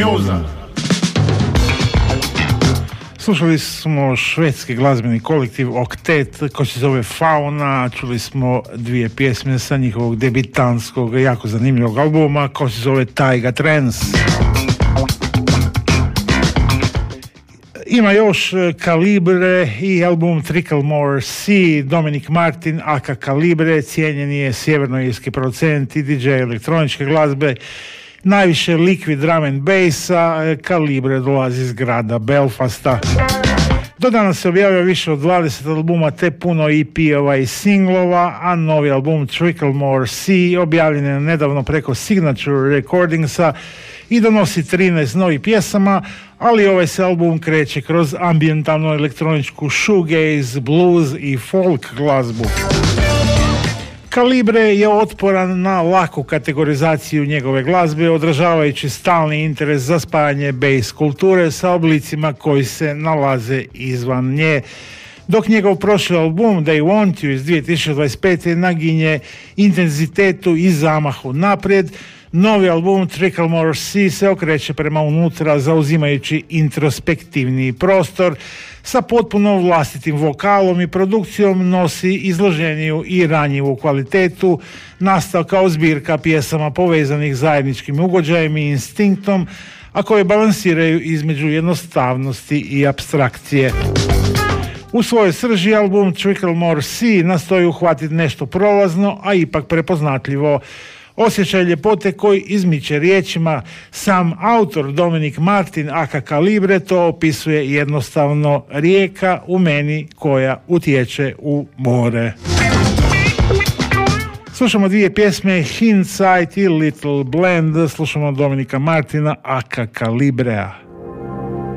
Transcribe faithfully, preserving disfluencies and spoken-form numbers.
Njuza. Slušali smo švedski glazbeni kolektiv Oktet koji se zove Fauna, čuli smo dvije pjesme sa njihovog debitanskog, jako zanimljivog albuma koji se zove Taiga Trance. Ima još Kalibre i album Tricklemore C, Dominic Martin, aka Kalibre, cijenjeni je sjevernoirski producent i D J elektroničke glazbe, najviše liquid drum and bassa. Kalibre dolazi iz grada Belfasta. Do danas se objavio više od dvadeset albuma te puno E P-ova i singlova, a novi album Tricklemore C objavljen je nedavno preko Signature Recordingsa i donosi trinaest novih pjesama, ali ovaj se album kreće kroz ambijentalnu elektroničku shoegaze, blues i folk glazbu. Kalibre je otporan na laku kategorizaciju njegove glazbe, odražavajući stalni interes za spajanje bass kulture sa oblicima koji se nalaze izvan nje. Dok njegov prošli album They Want You iz dvije tisuće dvadeset pete naginje intenzitetu i zamahu naprijed, novi album Tricklemore C se okreće prema unutra zauzimajući introspektivni prostor. Sa potpuno vlastitim vokalom i produkcijom nosi izloženiju i ranjivu kvalitetu, nastao kao zbirka pjesama povezanih zajedničkim ugođajem i instinktom, a koje balansiraju između jednostavnosti i apstrakcije. U svojoj srži album Tricklemore C nastoji uhvatiti nešto prolazno, a ipak prepoznatljivo. Osjećaj ljepote koji izmiče riječima. Sam autor Dominic Martin aka Kalibre to opisuje jednostavno: rijeka u meni koja utječe u more. Slušamo dvije pjesme, Hindsight i Little Blend. Slušamo Dominika Martina aka Kalibrea.